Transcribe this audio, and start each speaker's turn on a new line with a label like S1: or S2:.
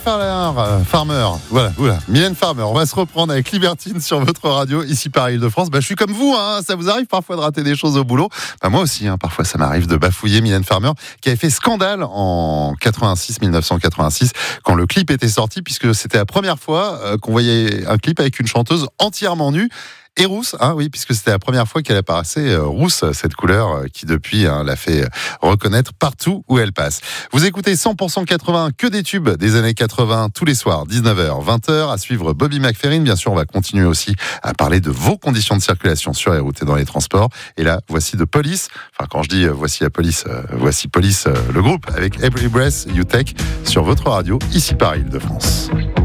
S1: Farmer, voilà, Mylène Farmer, on va se reprendre avec Libertine sur votre radio, ici Paris Île-de-France. Je suis comme vous, ça vous arrive parfois de rater des choses au boulot. Moi aussi, parfois ça m'arrive de bafouiller. Mylène Farmer, qui avait fait scandale en 1986, quand le clip était sorti, puisque c'était la première fois qu'on voyait un clip avec une chanteuse entièrement nue. Et rousse, oui, puisque c'était la première fois qu'elle apparaissait rousse, cette couleur qui depuis l'a fait reconnaître partout où elle passe. Vous écoutez 100% 80, que des tubes des années 80 tous les soirs, 19h, 20h, à suivre Bobby McFerrin. Bien sûr, on va continuer aussi à parler de vos conditions de circulation sur les routes et dans les transports. Et là, voici de Police. Enfin, quand je dis voici la police, voici Police, le groupe, avec Every Breath You Take sur votre radio, ici Paris Île-de-France.